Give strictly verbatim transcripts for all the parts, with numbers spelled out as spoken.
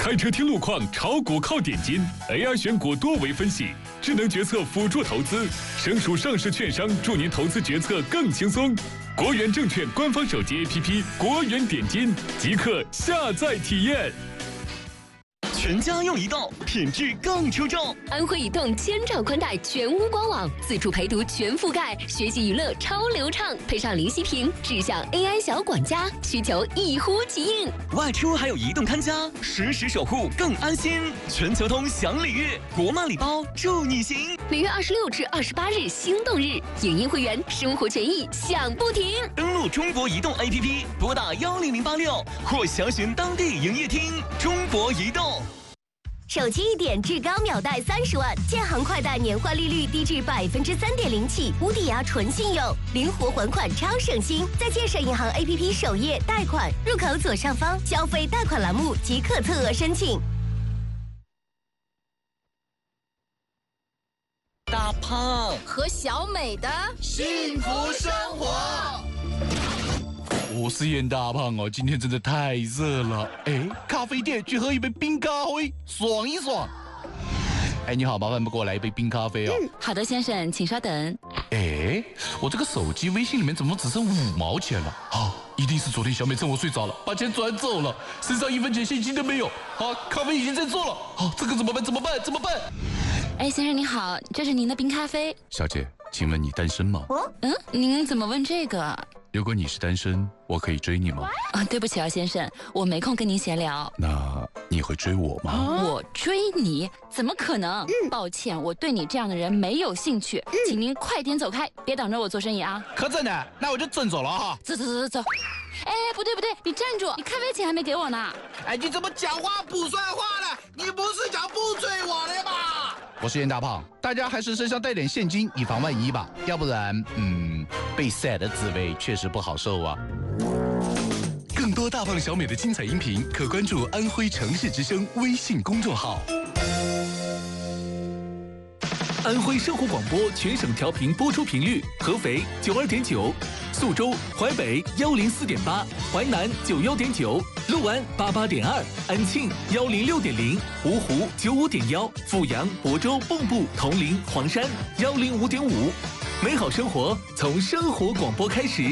开车听路况，炒股靠点金 ，A I 选股多维分析，智能决策辅助投资，省属上市券商助您投资决策更轻松。国元证券官方手机 A P P 国元点金，即刻下载体验。 全家用移动，品质更出众。 安徽移动千兆宽带全屋光网，自助陪读全覆盖，学习娱乐超流畅，配上零息屏，智享 A I 小管家，需求一呼即应。 外出还有移动看家，实时守护更安心。全球通享礼遇，国漫礼包助你行。 每月二十六至二十八日心动日，影音会员生活权益享不停。 登录中国移动 A P P， 拨打幺零零八六或详询当地营业厅。中国移动。 手机一点至高秒贷三十万，建行快贷年化利率低至百分之三点零起，无抵押纯信用，灵活还款超省心。在建设银行 A P P 首页贷款入口左上方消费贷款栏目即可特额申请。 大胖和小美的幸福生活。 我是严大胖哦，今天真的太热了，哎，咖啡店去喝一杯冰咖啡，爽一爽。哎，你好，麻烦给我来一杯冰咖啡哦。 嗯，好的，先生，请稍等。 哎，我这个手机微信里面怎么只剩五毛钱了？啊，一定是昨天小美趁我睡着了，把钱转走了，身上一分钱现金都没有。啊，咖啡已经在做了，啊，这个怎么办？怎么办？怎么办？ 哎，先生你好，这是您的冰咖啡。 小姐，请问你单身吗？ 嗯，您怎么问这个？ 如果你是单身，我可以追你吗？ 啊，对不起啊，先生，我没空跟您闲聊。 那你会追我吗？ 啊、我追你？怎么可能？嗯、抱歉，我对你这样的人没有兴趣，嗯、请您快点走开，别挡着我做生意啊！ 可真的？那我就真走了哈！ 走走走走走！哎，不对不对，你站住！你咖啡钱还没给我呢！ 哎，你怎么讲话不算话了？你不是讲不追我的吗？ 我是严大胖，大家还是身上带点现金，以防万一吧，要不然，嗯，被晒的滋味确实不好受啊。更多大胖小美的精彩音频，可关注安徽城市之声微信公众号。 安徽生活广播全省调频播出频率：合肥九二点九，宿州、淮北幺零四点八，淮南九幺点九，六安八八点二，安庆幺零六点零，芜湖九五点幺，阜阳、亳州、蚌埠、铜陵、黄山幺零五点五。美好生活从生活广播开始。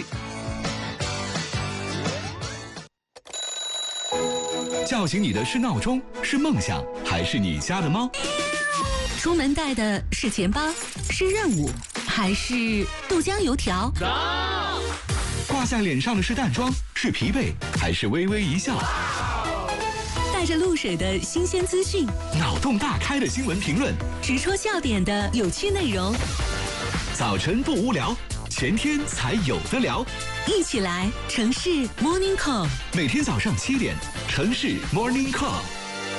叫醒你的是闹钟，是梦想，还是你家的猫？ 出门带的是钱包，是任务，还是豆浆油条？ 挂在脸上的是淡妆，是疲惫，还是微微一笑？ 带着露水的新鲜资讯， 脑洞大开的新闻评论， 直戳笑点的有趣内容。 早晨不无聊，前天才有的聊。 一起来城市 Morning Call， 每天早上七点，城市 Morning Call。